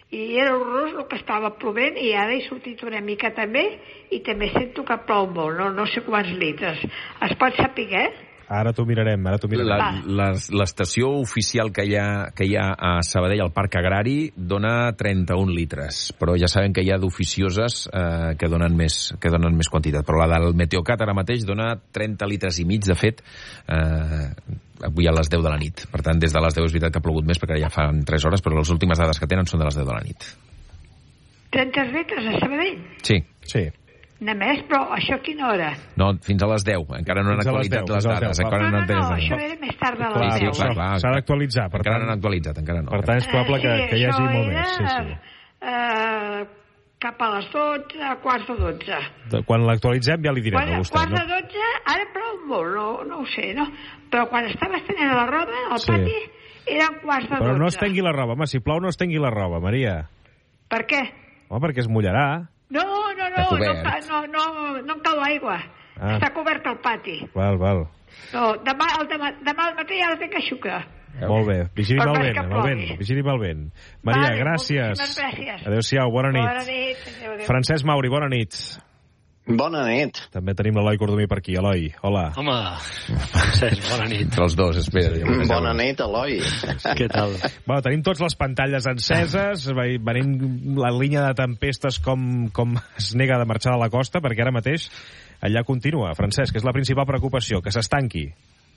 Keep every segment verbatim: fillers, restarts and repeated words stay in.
I era horrorós el que estava plovent i ara he sortit una mica també i també sento que plou molt, no, no sé quants litres. Es pot saber, eh? Ara t'ho mirarem, ara t'ho mirarem. L'estació oficial que hi, ha, que hi ha a Sabadell, al Parc Agrari, dona trenta-un litres, però ja sabem que hi ha d'oficioses eh, que, donen més, que donen més quantitat. Però la del Meteocat ara mateix dona trenta litres i mig, de fet, eh, avui a les deu de la nit. Per tant, des de les deu és veritat que ha plogut més, perquè ja fa tres hores, però les últimes dades que tenen són de les deu de la nit. trenta litres a Sabadell? Sí. Sí. Només, però això a quina hora? No, fins a les deu. Encara no han actualitzat les dades. No, no, no, això era més tard de les deu. S'ha d'actualitzar. Encara no han actualitzat, encara no. Per tant, és probable que, que hi hagi molt més. Sí, sí. Uh, cap a les dotze, quarts de dotze. Quan l'actualitzem ja li direm quan, a vostè. Quarts de dotze, ara plou molt, no, no ho sé, no? Però quan estava estenent la roba al sí. pati, eren quarts de dotze. Però no estengui la roba, home, si plou no estengui la roba, Maria. Per què? Home, perquè es mullarà. No, no, no, no, no, no, no em cau aigua. Ah. Està cobert el pati. Val, val. No, demà, el demà, demà al matí ja la tinc a xucar. Molt bé, vigili amb el vent, amb el vent, vigili amb el vent. Maria, vale, gràcies. gràcies. Adéu-siau, bona nit. Bona nit. Adéu, adéu. Francesc Mauri, bona nit. Bona nit. També tenim l'Eloi Cordomí per aquí. Eloi, hola. Home, Francesc, bona nit. Entre els dos, espera. Bona nit, Eloi. Què tal? Bueno, tenim tots les pantalles enceses, venim la línia de tempestes com, com es nega de marxar de la costa, perquè ara mateix allà continua. Francesc, és la principal preocupació, que s'estanqui.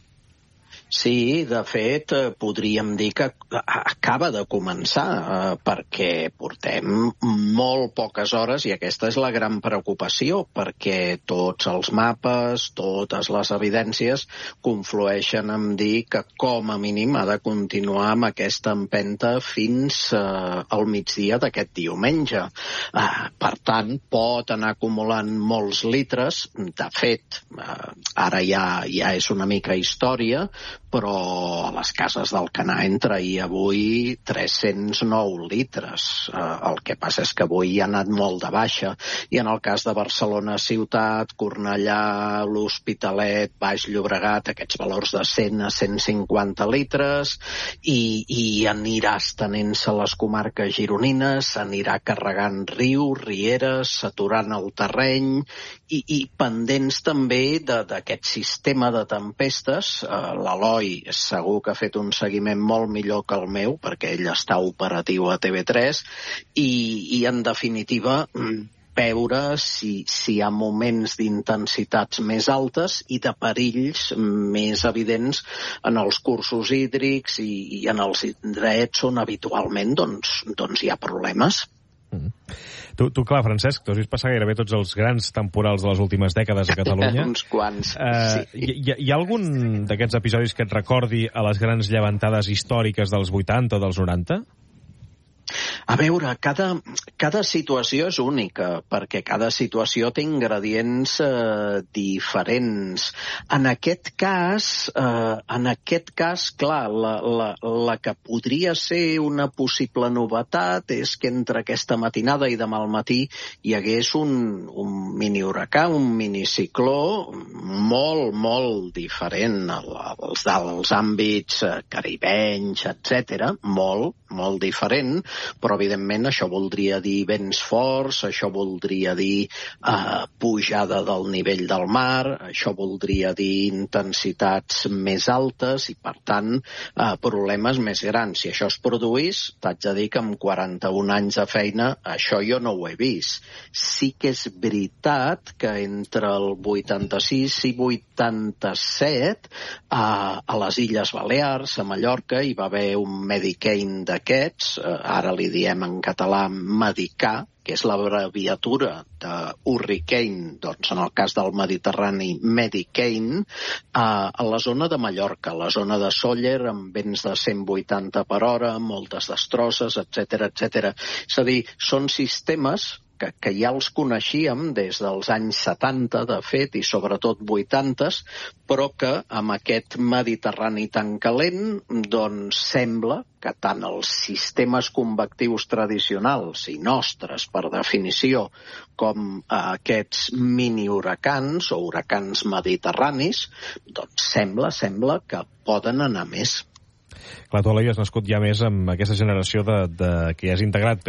Sí, de fet, podríem dir que acaba de començar, perquè portem molt poques hores i aquesta és la gran preocupació, perquè tots els mapes, totes les evidències conflueixen en dir que com a mínim ha de continuar amb aquesta empenta fins al migdia d'aquest diumenge. Per tant, pot anar acumulant molts litres. De fet, ara ja, ja és una mica història, però a les cases del Canà entra i avui tres-cents nou litres. Eh, el que passa és que avui ha anat molt de baixa. I en el cas de Barcelona Ciutat, Cornellà, l'Hospitalet, Baix Llobregat, aquests valors de cent a cent cinquanta litres, i, i anirà estenent-se a les comarques gironines, anirà carregant rius, rieres, saturant el terreny, i, i pendents també d'aquest sistema de tempestes. Eh, l'Eloi segur que ha fet un seguiment molt millor que el meu, perquè ell està operatiu a T V tres, i, i en definitiva veure si, si hi ha moments d'intensitats més altes i de perills més evidents en els cursos hídrics i, i en els indrets on habitualment doncs, doncs hi ha problemes. Mm. Tu, tu, clar, Francesc, tu has vist passar gairebé tots els grans temporals de les últimes dècades a Catalunya. Uns quants, uh, sí. Hi, hi ha algun d'aquests episodis que et recordi a les grans llevantades històriques dels vuitanta o dels noranta? A veure, cada, cada situació és única, perquè cada situació té ingredients eh, diferents. En aquest cas, eh, en aquest cas, clar, la, la, la que podria ser una possible novetat és que entre aquesta matinada i demà al matí hi hagués un, un mini huracà, un minicicló molt, molt diferent als, als àmbits caribenys, etcètera, molt, molt diferent, però evidentment això voldria dir vents forts, això voldria dir eh, pujada del nivell del mar, això voldria dir intensitats més altes i, per tant, eh, problemes més grans. Si això es produís, t'haig de dir que amb quaranta-un anys de feina això jo no ho he vist. Sí que és veritat que entre el vuitanta-sis i vuitanta-set eh, a les Illes Balears, a Mallorca, hi va haver un Medicane d'aquests, eh, ara li diem en català Medicà, que és l'abreviatura de Hurricane, doncs en el cas del Mediterrani, Medicane, eh, a la zona de Mallorca, a la zona de Sóller, amb vents de cent vuitanta per hora, moltes destrosses, etcètera, etcètera. És a dir, són sistemes que, que ja els coneixíem des dels anys setanta, de fet, i sobretot vuitantes, però que amb aquest Mediterrani tan calent, doncs sembla que tant els sistemes convectius tradicionals i nostres, per definició, com eh, aquests mini-huracans o huracans mediterranis, doncs sembla, sembla que poden anar més. Clar, tu, Eloi, has nascut ja més amb aquesta generació de, de, que ja has integrat